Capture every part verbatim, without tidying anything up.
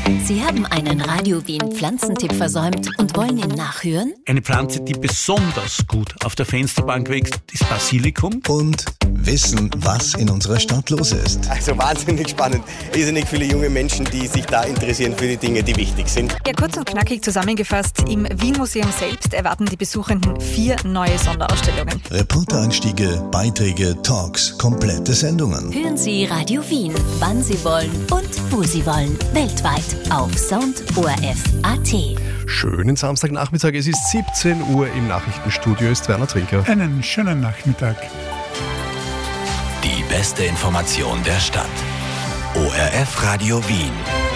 Sie haben einen Radio Wien Pflanzentipp versäumt und wollen ihn nachhören? Eine Pflanze, die besonders gut auf der Fensterbank wächst, ist Basilikum. Und wissen, was in unserer Stadt los ist. Also wahnsinnig spannend. Irrsinnig viele junge Menschen, die sich da interessieren für die Dinge, die wichtig sind. Ja, kurz und knackig zusammengefasst, im Wien-Museum selbst erwarten die Besuchenden vier neue Sonderausstellungen. Reportereinstiege, Beiträge, Talks, komplette Sendungen. Hören Sie Radio Wien, wann Sie wollen und wo Sie wollen. Weltweit auf Sound O R F Punkt A T. Schönen Samstagnachmittag, es ist siebzehn Uhr, im Nachrichtenstudio ist Werner Trinker. Einen schönen Nachmittag. Die beste Information der Stadt. O R F Radio Wien.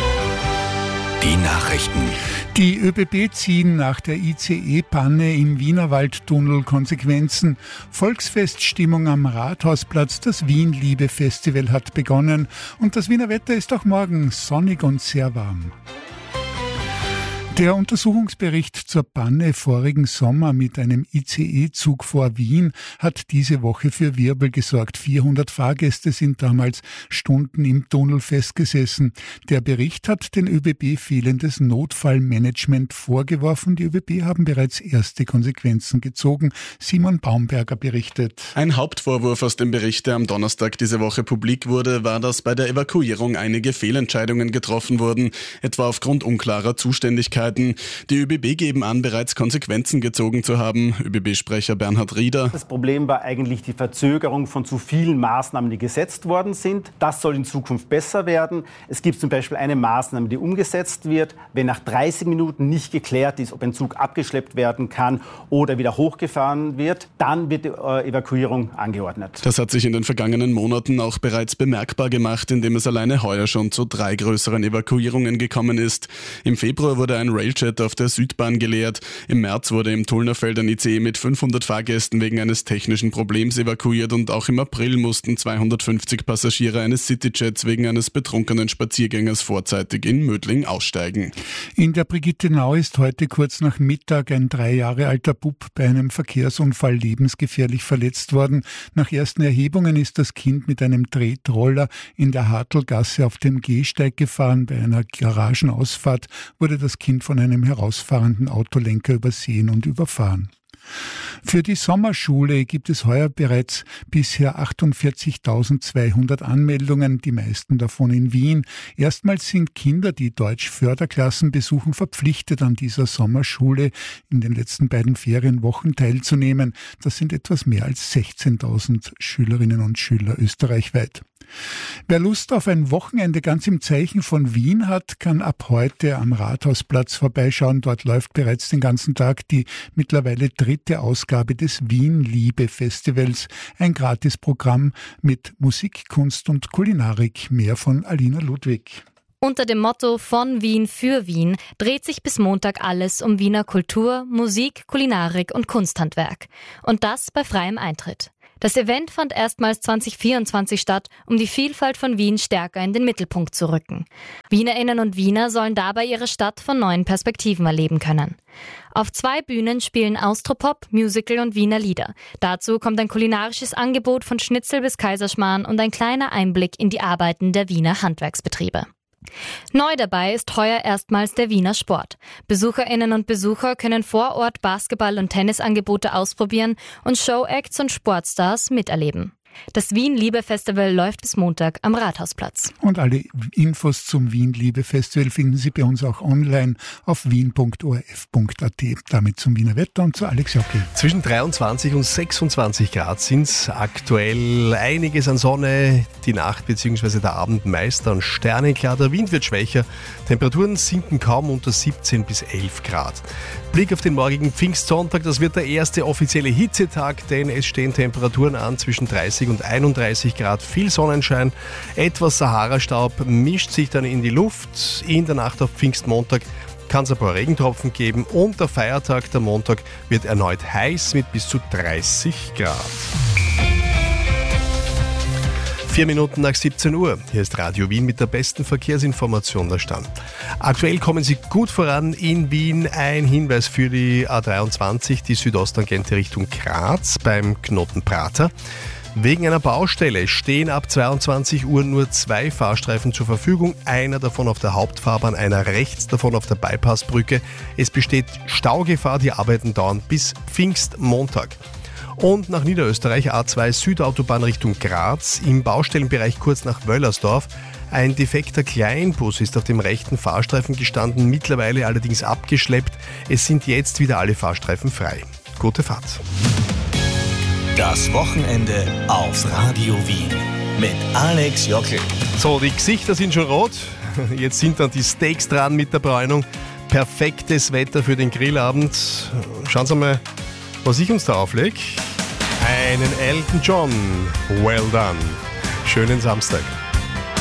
Die Nachrichten. Die ÖBB ziehen nach der I C E-Panne im Wienerwaldtunnel Konsequenzen. Volksfeststimmung am Rathausplatz, das Wien-Liebe-Festival hat begonnen und das Wiener Wetter ist auch morgen sonnig und sehr warm. Der Untersuchungsbericht zur Panne vorigen Sommer mit einem I C E-Zug vor Wien hat diese Woche für Wirbel gesorgt. vierhundert Fahrgäste sind damals Stunden im Tunnel festgesessen. Der Bericht hat den ÖBB fehlendes Notfallmanagement vorgeworfen. Die ÖBB haben bereits erste Konsequenzen gezogen. Simon Baumberger berichtet. Ein Hauptvorwurf aus dem Bericht, der am Donnerstag diese Woche publik wurde, war, dass bei der Evakuierung einige Fehlentscheidungen getroffen wurden, etwa aufgrund unklarer Zuständigkeit. Die ÖBB geben an, bereits Konsequenzen gezogen zu haben. ÖBB-Sprecher Bernhard Rieder. Das Problem war eigentlich die Verzögerung von zu vielen Maßnahmen, die gesetzt worden sind. Das soll in Zukunft besser werden. Es gibt zum Beispiel eine Maßnahme, die umgesetzt wird. Wenn nach dreißig Minuten nicht geklärt ist, ob ein Zug abgeschleppt werden kann oder wieder hochgefahren wird, dann wird die Evakuierung angeordnet. Das hat sich in den vergangenen Monaten auch bereits bemerkbar gemacht, indem es alleine heuer schon zu drei größeren Evakuierungen gekommen ist. Im Februar wurde ein Railjet auf der Südbahn geleert. Im März wurde im Tullnerfeld ein I C E mit fünfhundert Fahrgästen wegen eines technischen Problems evakuiert und auch im April mussten zweihundertfünfzig Passagiere eines Cityjets wegen eines betrunkenen Spaziergängers vorzeitig in Mödling aussteigen. In der Brigittenau ist heute kurz nach Mittag ein drei Jahre alter Bub bei einem Verkehrsunfall lebensgefährlich verletzt worden. Nach ersten Erhebungen ist das Kind mit einem Tretroller in der Hartelgasse auf dem Gehsteig gefahren. Bei einer Garagenausfahrt wurde das Kind von einem herausfahrenden Autolenker übersehen und überfahren. Für die Sommerschule gibt es heuer bereits bisher achtundvierzigtausendzweihundert Anmeldungen, die meisten davon in Wien. Erstmals sind Kinder, die Deutsch-Förderklassen besuchen, verpflichtet, an dieser Sommerschule in den letzten beiden Ferienwochen teilzunehmen. Das sind etwas mehr als sechzehntausend Schülerinnen und Schüler österreichweit. Wer Lust auf ein Wochenende ganz im Zeichen von Wien hat, kann ab heute am Rathausplatz vorbeischauen. Dort läuft bereits den ganzen Tag die mittlerweile dritte Ausgabe des Wien-Liebe-Festivals. Ein Gratisprogramm mit Musik, Kunst und Kulinarik. Mehr von Alina Ludwig. Unter dem Motto Von Wien für Wien dreht sich bis Montag alles um Wiener Kultur, Musik, Kulinarik und Kunsthandwerk. Und das bei freiem Eintritt. Das Event fand erstmals zwanzig vierundzwanzig statt, um die Vielfalt von Wien stärker in den Mittelpunkt zu rücken. Wienerinnen und Wiener sollen dabei ihre Stadt von neuen Perspektiven erleben können. Auf zwei Bühnen spielen Austropop, Musical und Wiener Lieder. Dazu kommt ein kulinarisches Angebot von Schnitzel bis Kaiserschmarrn und ein kleiner Einblick in die Arbeiten der Wiener Handwerksbetriebe. Neu dabei ist heuer erstmals der Wiener Sport. BesucherInnen und Besucher können vor Ort Basketball- und Tennisangebote ausprobieren und Showacts und Sportstars miterleben. Das Wien-Liebe-Festival läuft bis Montag am Rathausplatz. Und alle Infos zum Wien-Liebe-Festival finden Sie bei uns auch online auf wien punkt o r f punkt a t. Damit zum Wiener Wetter und zu Alex Jockel. Zwischen dreiundzwanzig und sechsundzwanzig Grad sind es aktuell, einiges an Sonne, die Nacht bzw. der Abend meist dann sternenklar, der Wind wird schwächer, Temperaturen sinken kaum unter siebzehn bis elf Grad. Blick auf den morgigen Pfingstsonntag, das wird der erste offizielle Hitzetag, denn es stehen Temperaturen an zwischen dreißig und einunddreißig Grad, viel Sonnenschein, etwas Sahara-Staub mischt sich dann in die Luft. In der Nacht auf Pfingstmontag kann es ein paar Regentropfen geben und der Feiertag, der Montag, wird erneut heiß mit bis zu dreißig Grad. Vier Minuten nach siebzehn Uhr. Hier ist Radio Wien mit der besten Verkehrsinformation der Stadt. Aktuell kommen Sie gut voran in Wien. Ein Hinweis für die A dreiundzwanzig, die Südosttangente Richtung Graz beim Knoten Prater. Wegen einer Baustelle stehen ab zweiundzwanzig Uhr nur zwei Fahrstreifen zur Verfügung, einer davon auf der Hauptfahrbahn, einer rechts davon auf der Bypassbrücke. Es besteht Staugefahr, die Arbeiten dauern bis Pfingstmontag. Und nach Niederösterreich A zwei Südautobahn Richtung Graz, im Baustellenbereich kurz nach Wöllersdorf. Ein defekter Kleinbus ist auf dem rechten Fahrstreifen gestanden, mittlerweile allerdings abgeschleppt. Es sind jetzt wieder alle Fahrstreifen frei. Gute Fahrt. Das Wochenende auf Radio Wien mit Alex Jockel. So, die Gesichter sind schon rot. Jetzt sind dann die Steaks dran mit der Bräunung. Perfektes Wetter für den Grillabend. Schauen Sie mal, was ich uns da auflege. Einen Elton John. Well done. Schönen Samstag.